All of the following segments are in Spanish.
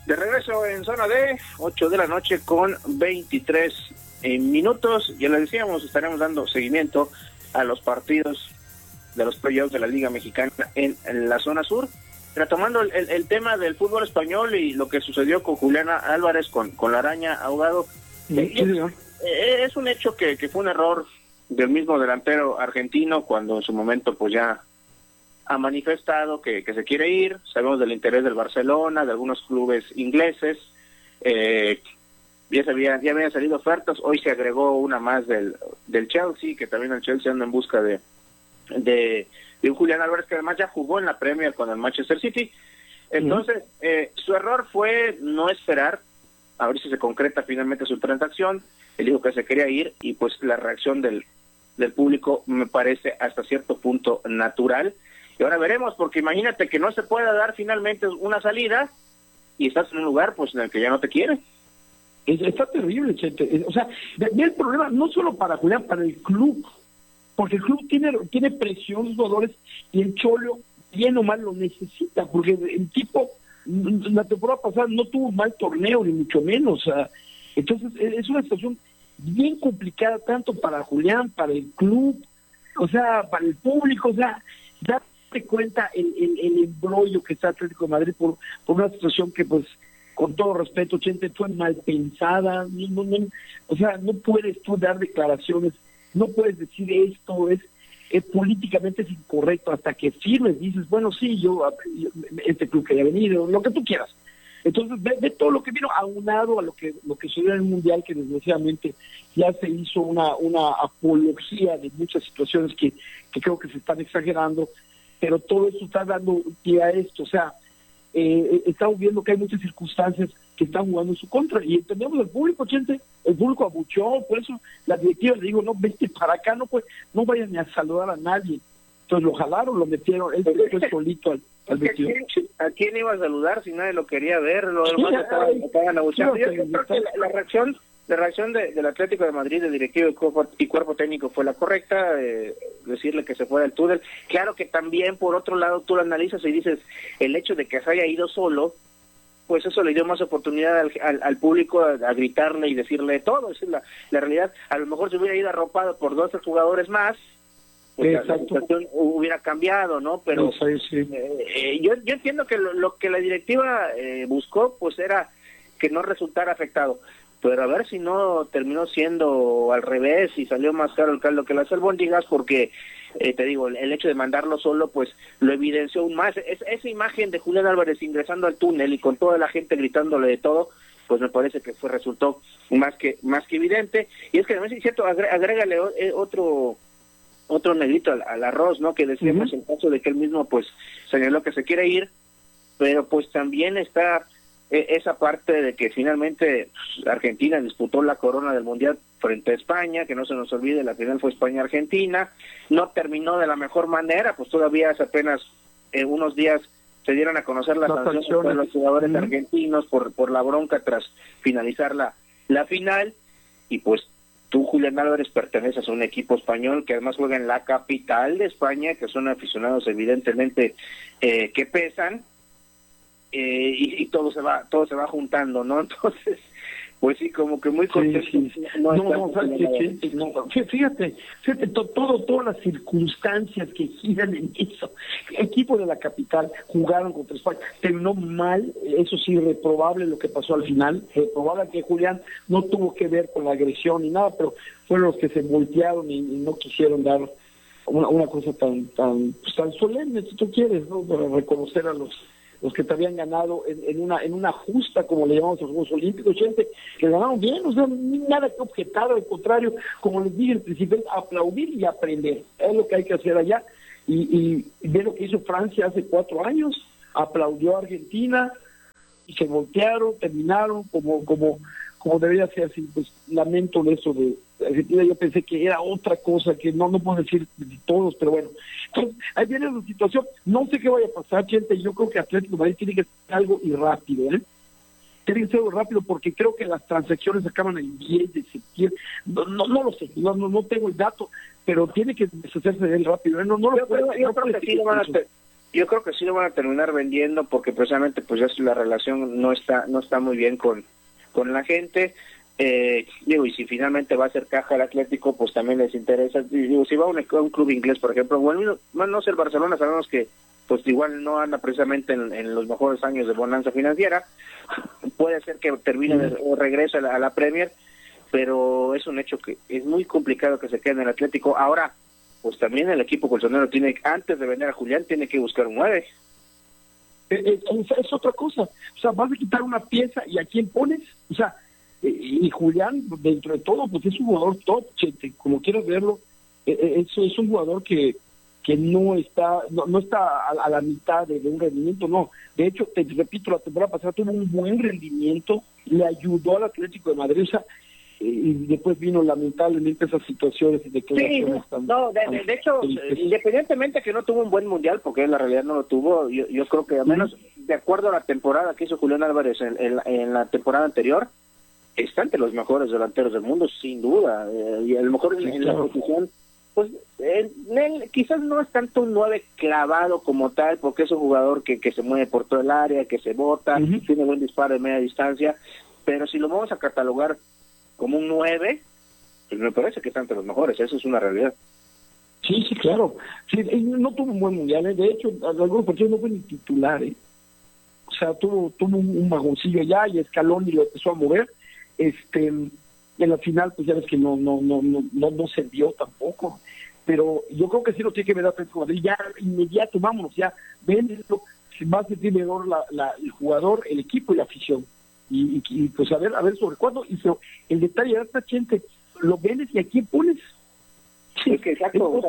De regreso en zona D, 8 de la noche con 23 minutos. Ya les decíamos, estaremos dando seguimiento a los partidos de los playoffs de la Liga Mexicana en la zona sur. Retomando el tema del fútbol español y lo que sucedió con Julián Álvarez, con la araña ahogado. Es un hecho que fue un error del mismo delantero argentino cuando en su momento pues ya ha manifestado que se quiere ir. Sabemos del interés del Barcelona, de algunos clubes ingleses. Ya habían salido ofertas. Hoy se agregó una más del Chelsea, que también el Chelsea anda en busca de un Julián Álvarez, que además ya jugó en la Premier con el Manchester City. Entonces, su error fue no esperar a ver si se concreta finalmente su transacción. Él dijo que se quería ir y pues la reacción del público me parece hasta cierto punto natural. Y ahora veremos, porque imagínate que no se pueda dar finalmente una salida y estás en un lugar pues en el que ya no te quieren. Está terrible, Chente. O sea, ve el problema no solo para Julián, para el club, porque el club tiene presión, los jugadores, y el Cholo, bien o mal, lo necesita, porque el tipo, la temporada pasada no tuvo un mal torneo, ni mucho menos. O sea, entonces es una situación bien complicada, tanto para Julián, para el club, o sea, para el público, o sea, date cuenta el embrollo que está Atlético de Madrid por una situación que, pues, con todo respeto, Chente, fue mal pensada. O sea, no puedes tú dar declaraciones, no puedes decir esto es políticamente es incorrecto hasta que firmes, dices, bueno, sí, yo este club que haya venido, lo que tú quieras. Entonces, ve todo lo que vino aunado a lo que sucedió en el Mundial, que desgraciadamente ya se hizo una apología de muchas situaciones que creo que se están exagerando, pero todo esto está dando pie a esto. O sea, estamos viendo que hay muchas circunstancias que están jugando en su contra, y entendemos el público, gente, el público abuchó, por eso la directiva le digo, no, vete para acá, no vayan ni a saludar a nadie. Entonces lo jalaron, lo metieron, él fue solito al vestido. ¿A quién iba a saludar si nadie lo quería ver? Los demás estaban abuchando. Yo creo que la reacción del Atlético de Madrid, del directivo y cuerpo técnico, fue la correcta, decirle que se fuera al túnel. Claro que también, por otro lado, tú lo analizas y dices, el hecho de que se haya ido solo, pues eso le dio más oportunidad al público a gritarle y decirle todo. Esa es la realidad. A lo mejor se hubiera ido arropado por 12 jugadores más, pues la situación hubiera cambiado, ¿no? Pero yo entiendo que lo que la directiva buscó, pues era que no resultara afectado. Pero a ver si no terminó siendo al revés y salió más caro el caldo que las albóndigas, porque te digo, el hecho de mandarlo solo pues lo evidenció aún más. Esa imagen de Julián Álvarez ingresando al túnel y con toda la gente gritándole de todo, pues me parece que resultó más que evidente. Y es que además es cierto, agrégale otro negrito al arroz, ¿no? Que decíamos en caso de que él mismo pues señaló que se quiere ir, pero pues también está esa parte de que finalmente Argentina disputó la corona del Mundial frente a España, que no se nos olvide, la final fue España-Argentina, no terminó de la la manera, pues todavía hace apenas unos días se dieron a conocer las sanciones de los jugadores argentinos por la bronca tras finalizar la final, y pues tú, Julián Álvarez, perteneces a un equipo español que además juega en la capital de España, que son aficionados evidentemente que pesan, y todo se va juntando, ¿no? Entonces, pues sí, como que muy contento. Fíjate, todas las circunstancias que giran en eso. El equipo de la capital jugaron contra España, terminó mal, eso sí, reprobable lo que pasó al final, reprobable que Julián no tuvo que ver con la agresión ni nada, pero fueron los que se voltearon y no quisieron dar una cosa tan solemne, si tú quieres, ¿no? Para reconocer a los que te habían ganado en una justa, como le llamamos a los Juegos Olímpicos, gente, que ganaron bien, o sea, nada que objetar, al contrario, como les dije al principio, aplaudir y aprender, es lo que hay que hacer allá, y ver lo que hizo Francia hace 4 años, aplaudió a Argentina, y se voltearon, terminaron como debería ser así. Pues lamento eso de Argentina, yo pensé que era otra cosa, que no puedo decir de todos, pero bueno. Entonces, ahí viene la situación, no sé qué vaya a pasar, gente, yo creo que Atlético de Madrid tiene que hacer algo y rápido, tiene que ser algo rápido, porque creo que las transacciones acaban el 10 de septiembre, no lo sé, no tengo el dato, pero tiene que deshacerse de él rápido, no lo puedo, yo creo que sí lo van a hacer. Yo creo que sí lo van a terminar vendiendo porque precisamente pues ya la relación no está muy bien con la gente. Digo, y si finalmente va a hacer caja el Atlético, pues también les interesa. Digo, si va a un club inglés, por ejemplo, bueno, no sé, el Barcelona sabemos que pues igual no anda precisamente en los mejores años de bonanza financiera. Puede ser que termine o regrese a la Premier, pero es un hecho que es muy complicado que se quede en el Atlético. Ahora, pues también el equipo colchonero tiene, antes de vender a Julián, tiene que buscar un 9. Es otra cosa. O sea, vas a quitar una pieza y ¿a quién pones? O sea, y Julián, dentro de todo, pues es un jugador top, Chete, como quieras verlo. Eso es un jugador que no está a la mitad de un rendimiento, no. De hecho, te repito, la temporada pasada tuvo un buen rendimiento, le ayudó al Atlético de Madrid, o sea, y después vino lamentablemente esas situaciones y declaraciones de hecho, independientemente que no tuvo un buen mundial, porque en la realidad no lo tuvo, yo creo que al menos de acuerdo a la temporada que hizo Julián Álvarez en la temporada anterior, está entre los mejores delanteros del mundo, sin duda, y a lo mejor en la posición, pues él quizás no es tanto un 9 clavado como tal, porque es un jugador que se mueve por todo el área, que se bota, tiene buen disparo de media distancia, pero si lo vamos a catalogar como un 9, pues me parece que está entre los mejores, eso es una realidad. Sí, claro. Sí, no tuvo un buen mundial, de hecho, algunos partidos no fue ni titular, O sea, tuvo un vagoncillo allá y Scaloni lo empezó a mover. En la final, pues ya ves que no se vio tampoco. Pero yo creo que sí lo tiene que ver Atlético de Madrid, ya inmediato, vámonos, ya véndelo, va a sentir mejor el jugador, el equipo y la afición. Y pues a ver sobre cuándo. Y el detalle de esta gente, lo vendes y a quién pones. Sí, es que exacto.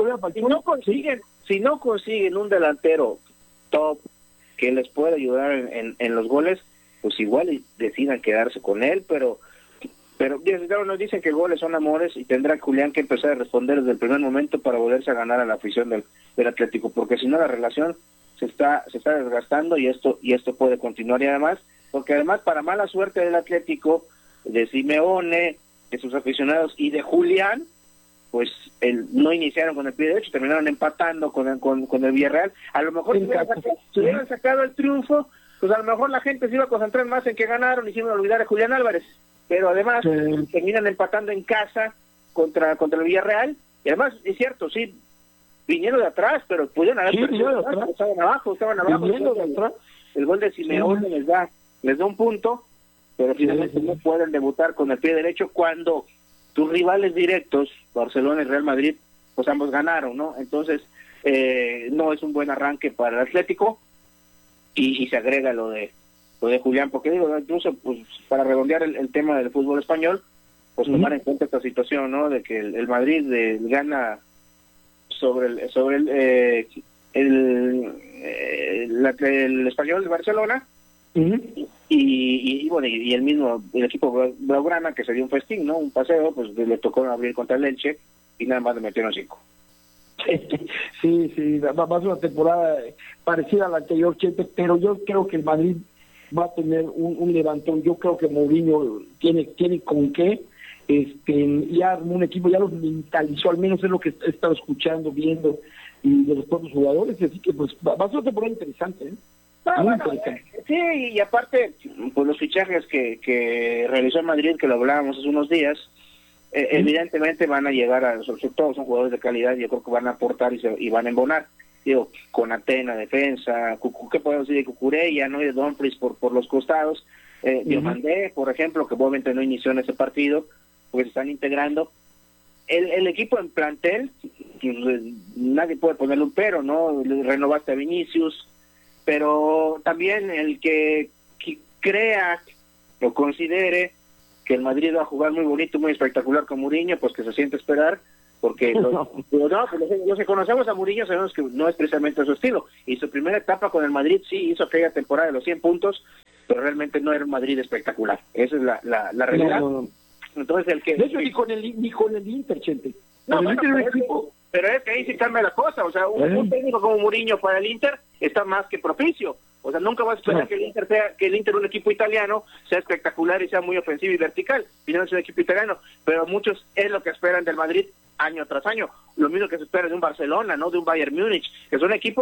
Si no consiguen un delantero top que les pueda ayudar en los goles, pues igual decidan quedarse con él, pero nos dicen que goles son amores y tendrá Julián que empezar a responder desde el primer momento para volverse a ganar a la afición del Atlético, porque si no la relación se está desgastando y esto puede continuar. Y además, porque además para mala suerte del Atlético, de Simeone, de sus aficionados y de Julián, pues no iniciaron con el pie derecho, terminaron empatando con el Villarreal. A lo mejor si hubieran sacado el triunfo, pues a lo mejor la gente se iba a concentrar más en que ganaron y se iban a olvidar de Julián Álvarez, pero además terminan empatando en casa contra el Villarreal, y además es cierto, sí, vinieron de atrás, pero pudieron haber estaban abajo. El gol de Simeone les da un punto, pero finalmente no pueden debutar con el pie derecho cuando tus rivales directos, Barcelona y Real Madrid, pues ambos ganaron, ¿no? Entonces, no es un buen arranque para el Atlético, y se agrega lo de Julián, porque digo, incluso pues para redondear el tema del fútbol español, pues tomar en cuenta esta situación, ¿no? De que el Madrid gana sobre el Español de Barcelona, y bueno, y el equipo blaugrana, que se dio un festín, ¿no? Un paseo, pues le tocó abrir contra el Elche y nada más le metieron 5. Sí, va a ser una temporada parecida a la anterior, Chete, pero yo creo que el Madrid va a tener un levantón. Yo creo que Mourinho tiene con qué, ya armó un equipo, ya los mentalizó, al menos es lo que he estado escuchando, viendo, y de los propios jugadores, así que pues va a ser una temporada interesante, interesante. Sí, y aparte, pues los fichajes que realizó el Madrid, que lo hablábamos hace unos días, evidentemente van a llegar sobre todo son jugadores de calidad, yo creo que van a aportar y van a embonar. Digo, con Atena, defensa, ¿qué podemos decir de Cucurella, no? Y de Dumfries por los costados, Diomandé, por ejemplo, que obviamente no inició en ese partido, porque se están integrando. El equipo en plantel, nadie puede ponerle un pero, ¿no? Renovaste a Vinicius, pero también el que crea o considere que el Madrid va a jugar muy bonito, muy espectacular con Mourinho, pues que se siente esperar, porque los que conocemos a Mourinho sabemos que no es precisamente su estilo, y su primera etapa con el Madrid sí hizo aquella temporada de los 100 puntos, pero realmente no era un Madrid espectacular, esa es la realidad. No. Entonces el que... De hecho, ni con el Inter, Chente. No, pero es que ahí sí cambia la cosa, o sea, un técnico como Mourinho para el Inter está más que propicio. O sea, nunca vas a esperar que el Inter, un equipo italiano, sea espectacular y sea muy ofensivo y vertical. Finalmente es un equipo italiano, pero muchos es lo que esperan del Madrid año tras año. Lo mismo que se espera de un Barcelona, ¿no? De un Bayern Múnich, que son equipos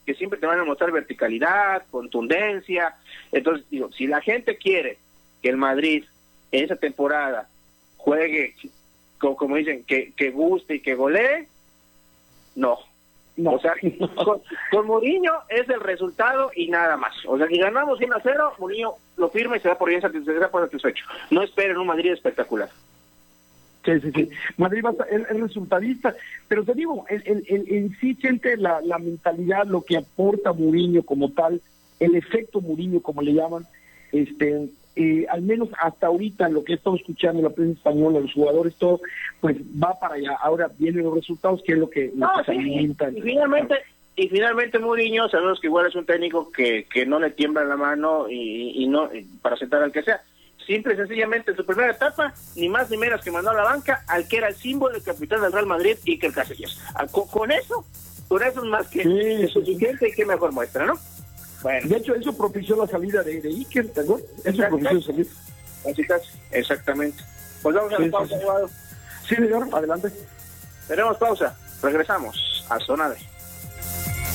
que siempre te van a mostrar verticalidad, contundencia. Entonces, digo, si la gente quiere que el Madrid en esa temporada juegue, como dicen, que guste y que golee, no. O sea, con Mourinho es el resultado y nada más. O sea, si ganamos 1-0, Mourinho lo firma y se da por bien satisfecho. No esperen un Madrid espectacular. Sí. Madrid va a ser el resultadista, pero te digo, en sí siente la mentalidad, lo que aporta Mourinho como tal, el efecto Mourinho como le llaman, al menos hasta ahorita lo que he estado escuchando en la prensa española, los jugadores, todo, pues va para allá. Ahora vienen los resultados, que es lo que se alimenta. Y finalmente Mourinho, sabemos que igual es un técnico que no le tiembla la mano y no para sentar al que sea. Simple y sencillamente en su primera etapa, ni más ni menos que mandó a la banca al que era el símbolo del capitán del Real Madrid, Iker Casillas. Con eso es más que suficiente y qué mejor muestra, ¿no? Bueno. De hecho, eso propició la salida de Iker, ¿te acuerdas? Eso propició salir. Así casi, exactamente. Pues vamos a la pausa, Eduardo. Sí, señor, adelante. Tenemos pausa, regresamos a Zona D.